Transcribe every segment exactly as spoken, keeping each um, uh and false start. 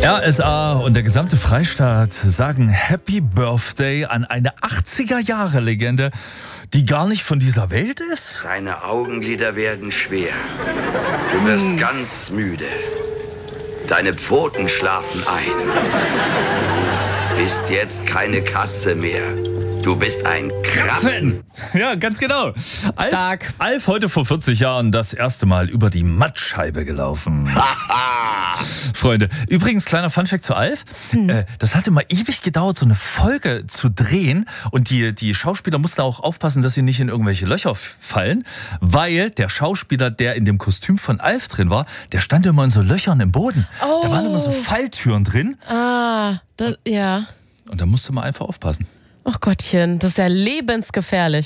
R S A und der gesamte Freistaat sagen Happy Birthday an eine achtziger-Jahre-Legende, die gar nicht von dieser Welt ist. Deine Augenlider werden schwer. Du wirst hm. ganz müde. Deine Pfoten schlafen ein. Du bist jetzt keine Katze mehr. Du bist ein Krabben. Ja, ganz genau. Stark. Alf, Alf heute vor vierzig Jahren das erste Mal über die Mattscheibe gelaufen. Freunde, übrigens, kleiner Funfact zu Alf. Hm. Äh, das hatte mal ewig gedauert, so eine Folge zu drehen. Und die, die Schauspieler mussten auch aufpassen, dass sie nicht in irgendwelche Löcher fallen. Weil der Schauspieler, der in dem Kostüm von Alf drin war, der stand immer in so Löchern im Boden. Oh. Da waren immer so Falltüren drin. Ah, das, ja. Und da musste man einfach aufpassen. Ach Gottchen, das ist ja lebensgefährlich.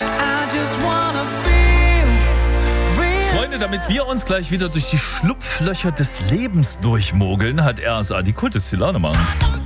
Freunde, damit wir uns gleich wieder durch die Schlupflöcher des Lebens durchmogeln, hat R S A die Kultdestillate machen.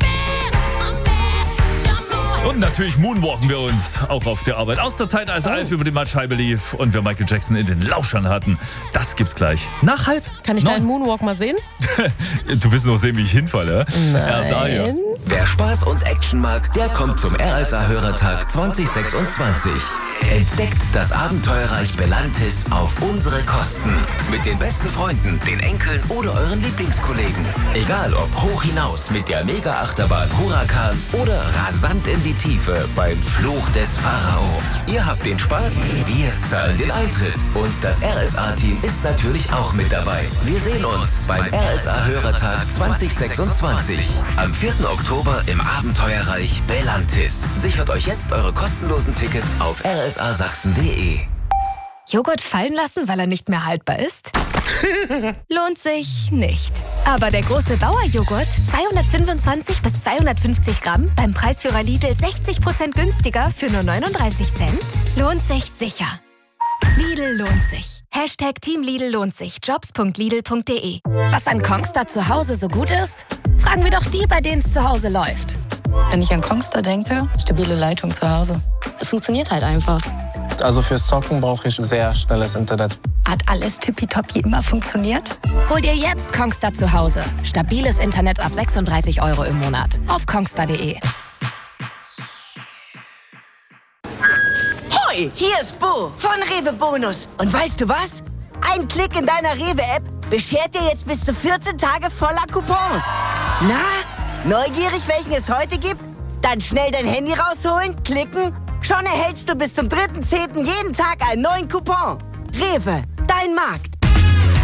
Und natürlich moonwalken wir uns auch auf der Arbeit. Aus der Zeit, als oh. Alf über die Mattscheibe lief und wir Michael Jackson in den Lauschern hatten. Das gibt's gleich. Nach halb. Kann ich no. deinen Moonwalk mal sehen? Du willst noch sehen, wie ich hinfalle. Nein. R S A hier. Wer Spaß und Action mag, der kommt zum R S A-Hörertag zwanzig sechsundzwanzig. Entdeckt das Abenteuerreich Belantis auf unsere Kosten. Mit den besten Freunden, den Enkeln oder euren Lieblingskollegen. Egal ob hoch hinaus mit der Mega-Achterbahn Huracan oder rasant in die Tiefe beim Fluch des Pharao. Ihr habt den Spaß, wir zahlen den Eintritt. Und das R S A-Team ist natürlich auch mit dabei. Wir sehen uns beim R S A-Hörertag zwanzig sechsundzwanzig. Am vierten Oktober im Abenteuerreich Belantis. Sichert euch jetzt eure kostenlosen Tickets auf r s a sachsen punkt d e. Joghurt fallen lassen, weil er nicht mehr haltbar ist? Lohnt sich nicht. Aber der große Bauer-Joghurt, zweihundertfünfundzwanzig bis zweihundertfünfzig Gramm, beim Preisführer Lidl sechzig Prozent günstiger für nur neununddreißig Cent, lohnt sich sicher. Lidl lohnt sich. Hashtag Team Lidl lohnt sich. jobs punkt lidl punkt d e. Was an Kongstar zu Hause so gut ist? Fragen wir doch die, bei denen es zu Hause läuft. Wenn ich an Kongstar denke, stabile Leitung zu Hause. Es funktioniert halt einfach. Also fürs Zocken brauche ich sehr schnelles Internet. Hat alles tippitoppi immer funktioniert? Hol dir jetzt Kongstar zu Hause. Stabiles Internet ab sechsunddreißig Euro im Monat. Auf kongstar punkt d e. Hoi, hier ist Bo von Rewe Bonus. Und weißt du was? Ein Klick in deiner Rewe-App beschert dir jetzt bis zu vierzehn Tage voller Coupons. Na, neugierig, welchen es heute gibt? Dann schnell dein Handy rausholen, klicken. Schon erhältst du bis zum dritten zehnten jeden Tag einen neuen Coupon. Rewe, dein Markt.